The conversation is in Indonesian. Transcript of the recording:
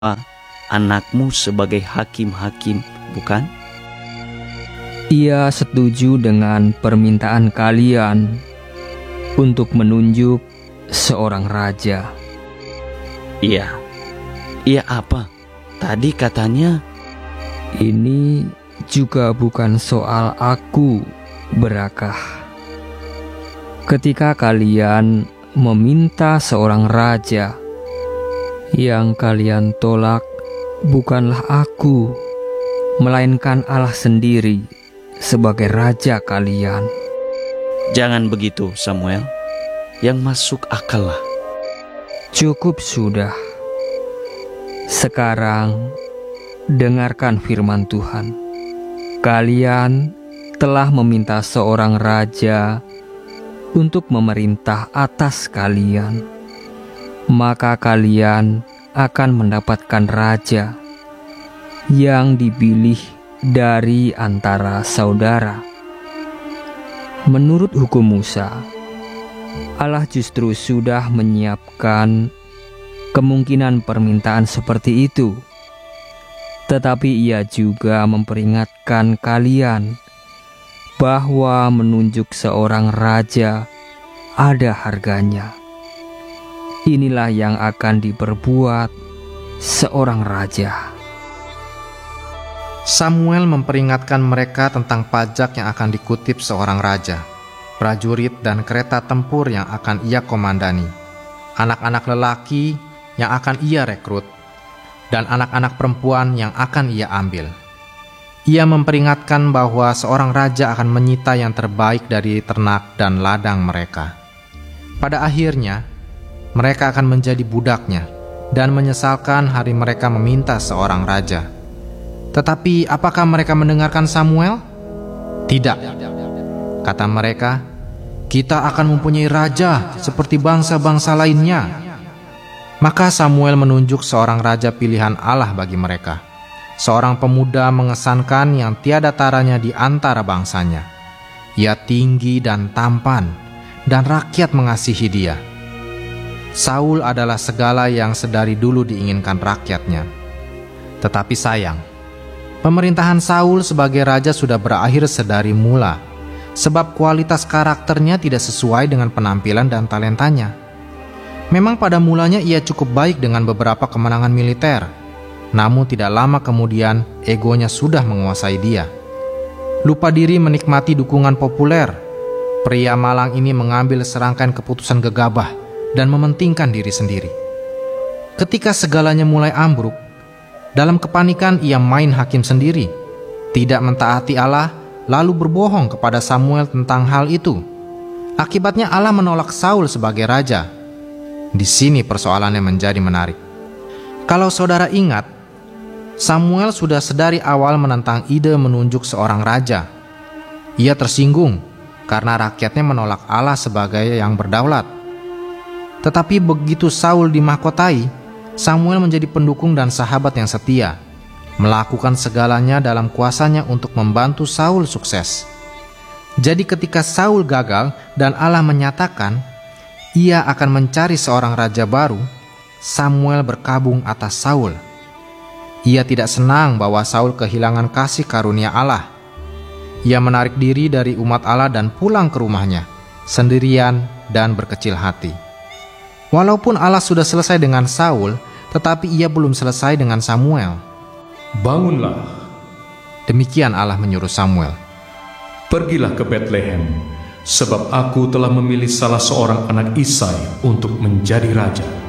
anakmu sebagai hakim-hakim, bukan? Ia setuju dengan permintaan kalian untuk menunjuk seorang raja. Iya apa? Tadi katanya Ini juga bukan soal aku, Berakah. Ketika kalian meminta seorang raja, yang kalian tolak bukanlah aku, melainkan Allah sendiri sebagai raja kalian. jangan begitu, Samuel. Yang masuk akal lah. Cukup sudah. Sekarang dengarkan firman Tuhan. Kalian telah meminta seorang raja untuk memerintah atas kalian. Maka kalian akan mendapatkan raja yang dipilih dari antara saudara. Menurut hukum Musa, Allah justru sudah menyiapkan kemungkinan permintaan seperti itu. Tetapi Ia juga memperingatkan kalian bahwa menunjuk seorang raja ada harganya. Inilah yang akan diperbuat seorang raja. Samuel memperingatkan mereka tentang pajak yang akan dikutip seorang raja, prajurit dan kereta tempur yang akan ia komandani, anak-anak lelaki yang akan ia rekrut, dan anak-anak perempuan yang akan ia ambil. Ia memperingatkan bahwa seorang raja akan menyita yang terbaik dari ternak dan ladang mereka. Pada akhirnya, mereka akan menjadi budaknya dan menyesalkan hari mereka meminta seorang raja. Tetapi apakah mereka mendengarkan Samuel? Tidak. Kata mereka, "Kita akan mempunyai raja seperti bangsa-bangsa lainnya." Maka Samuel menunjuk seorang raja pilihan Allah bagi mereka, seorang pemuda mengesankan yang tiada taranya di antara bangsanya. Ia tinggi dan tampan, dan rakyat mengasihi dia. Saul adalah segala yang sedari dulu diinginkan rakyatnya. Tetapi sayang, pemerintahan Saul sebagai raja sudah berakhir sedari mula, sebab kualitas karakternya tidak sesuai dengan penampilan dan talentanya. Memang pada mulanya ia cukup baik dengan beberapa kemenangan militer, namun tidak lama kemudian egonya sudah menguasai dia. Lupa diri menikmati dukungan populer, pria malang ini mengambil serangkaian keputusan gegabah dan mementingkan diri sendiri. Ketika segalanya mulai ambruk, dalam kepanikan ia main hakim sendiri, tidak mentaati Allah, lalu berbohong kepada Samuel tentang hal itu. Akibatnya Allah menolak Saul sebagai raja. Di sini persoalannya menjadi menarik. Kalau saudara ingat, Samuel sudah sedari awal menentang ide menunjuk seorang raja. Ia tersinggung karena rakyatnya menolak Allah sebagai yang berdaulat. Tetapi begitu Saul dimahkotai, Samuel menjadi pendukung dan sahabat yang setia, melakukan segalanya dalam kuasanya untuk membantu Saul sukses. Jadi ketika Saul gagal dan Allah menyatakan ia akan mencari seorang raja baru, Samuel berkabung atas Saul. Ia tidak senang bahwa Saul kehilangan kasih karunia Allah. Ia menarik diri dari umat Allah dan pulang ke rumahnya, sendirian dan berkecil hati. Walaupun Allah sudah selesai dengan Saul, tetapi ia belum selesai dengan Samuel. "Bangunlah," demikian Allah menyuruh Samuel. "Pergilah ke Betlehem, sebab aku telah memilih salah seorang anak Isai untuk menjadi raja."